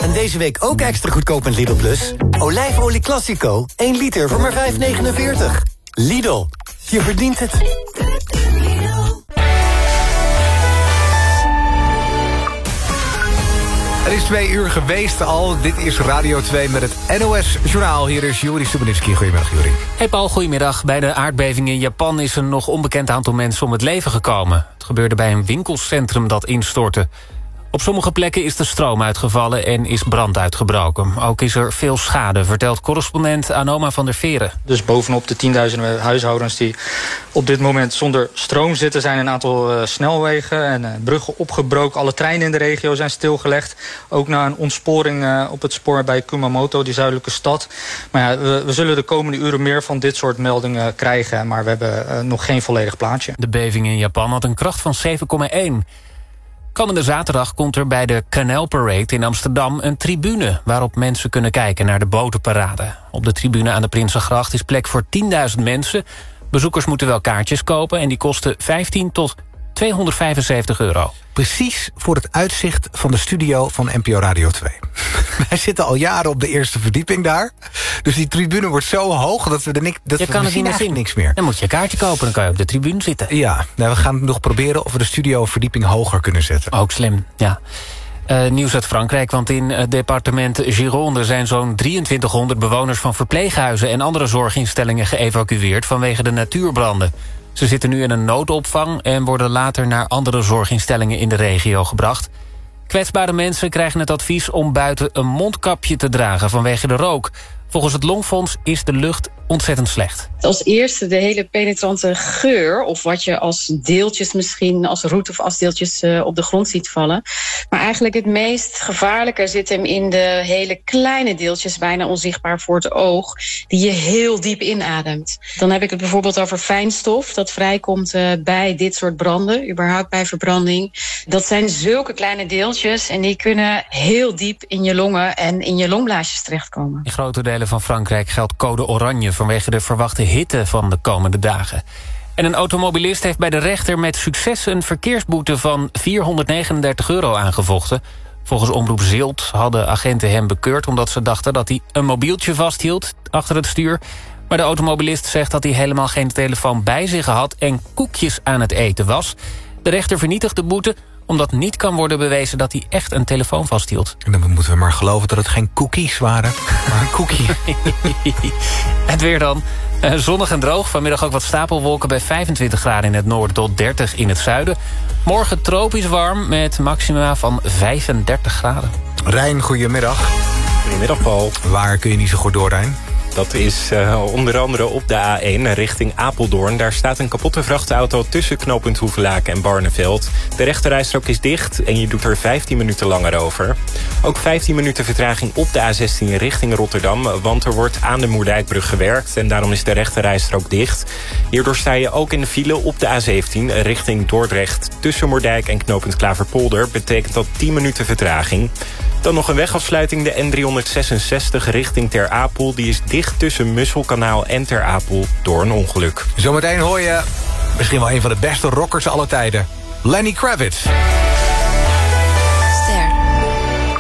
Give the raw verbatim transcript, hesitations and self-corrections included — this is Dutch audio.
En deze week ook extra goedkoop met Lidl Plus. Olijfolie Classico, één liter voor maar vijf negenenveertig. Lidl, je verdient het. Het is twee uur geweest al. Dit is Radio twee met het N O S-journaal. Hier is Juri Stubenitski. Goedemiddag, Juri. Hey Paul, goedemiddag. Bij de aardbeving in Japan is een nog onbekend aantal mensen om het leven gekomen. Het gebeurde bij een winkelcentrum dat instortte. Op sommige plekken is de stroom uitgevallen en is brand uitgebroken. Ook is er veel schade, vertelt correspondent Anoma van der Veren. Dus bovenop de tienduizenden huishoudens die op dit moment zonder stroom zitten... zijn een aantal uh, snelwegen en uh, bruggen opgebroken. Alle treinen in de regio zijn stilgelegd. Ook na een ontsporing uh, op het spoor bij Kumamoto, die zuidelijke stad. Maar ja, we, we zullen de komende uren meer van dit soort meldingen krijgen. Maar we hebben uh, nog geen volledig plaatje. De beving in Japan had een kracht van zeven komma één. Komende zaterdag komt er bij de Canal Parade in Amsterdam een tribune... waarop mensen kunnen kijken naar de botenparade. Op de tribune aan de Prinsengracht is plek voor tienduizend mensen. Bezoekers moeten wel kaartjes kopen en die kosten vijftien tot tweehonderdvijfenzeventig euro. Precies voor het uitzicht van de studio van N P O Radio twee. Wij zitten al jaren op de eerste verdieping daar. Dus die tribune wordt zo hoog dat we er niks, dat je we kan het niet meer zien. Niks meer. Dan moet je een kaartje kopen, dan kan je op de tribune zitten. Ja, nou, we gaan nog proberen of we de studio een verdieping hoger kunnen zetten. Ook slim, ja. Uh, nieuws uit Frankrijk, want in het departement Gironde... zijn zo'n drieëntwintighonderd bewoners van verpleeghuizen... en andere zorginstellingen geëvacueerd vanwege de natuurbranden. Ze zitten nu in een noodopvang... en worden later naar andere zorginstellingen in de regio gebracht. Kwetsbare mensen krijgen het advies om buiten een mondkapje te dragen vanwege de rook. Volgens het Longfonds is de lucht ontzettend slecht. Als eerste de hele penetrante geur, of wat je als deeltjes misschien, als roet of asdeeltjes uh, op de grond ziet vallen. Maar eigenlijk het meest gevaarlijke zit hem in de hele kleine deeltjes, bijna onzichtbaar voor het oog, die je heel diep inademt. Dan heb ik het bijvoorbeeld over fijnstof, dat vrijkomt uh, bij dit soort branden, überhaupt bij verbranding. Dat zijn zulke kleine deeltjes en die kunnen heel diep in je longen en in je longblaasjes terechtkomen. In grote delen van Frankrijk geldt code oranje vanwege de verwachte hitte van de komende dagen. En een automobilist heeft bij de rechter met succes een verkeersboete van vierhonderdnegenendertig euro aangevochten. Volgens Omroep Zilt hadden agenten hem bekeurd omdat ze dachten dat hij een mobieltje vasthield achter het stuur. Maar de automobilist zegt dat hij helemaal geen telefoon bij zich had en koekjes aan het eten was. De rechter vernietigt de boete omdat niet kan worden bewezen dat hij echt een telefoon vasthield. En dan moeten we maar geloven dat het geen cookies waren, maar een koekje. Het weer dan. Uh, zonnig en droog. Vanmiddag ook wat stapelwolken bij vijfentwintig graden in het noorden tot dertig in het zuiden. Morgen tropisch warm met maxima van vijfendertig graden. Rijn, goedemiddag. Goedemiddag, Paul. Waar kun je niet zo goed door, Rijn? Dat is uh, onder andere op de A één richting Apeldoorn. Daar staat een kapotte vrachtauto tussen knooppunt Hoevelaken en Barneveld. De rechterrijstrook is dicht en je doet er vijftien minuten langer over. Ook vijftien minuten vertraging op de A zestien richting Rotterdam, want er wordt aan de Moerdijkbrug gewerkt en daarom is de rechterrijstrook dicht. Hierdoor sta je ook in de file op de A zeventien richting Dordrecht. Tussen Moerdijk en knooppunt Klaverpolder betekent dat tien minuten vertraging. Dan nog een wegafsluiting, de N driehonderdzesenzestig richting Ter Apel. Die is dicht tussen Musselkanaal en Ter Apel door een ongeluk. Zometeen hoor je misschien wel een van de beste rockers aller tijden. Lenny Kravitz.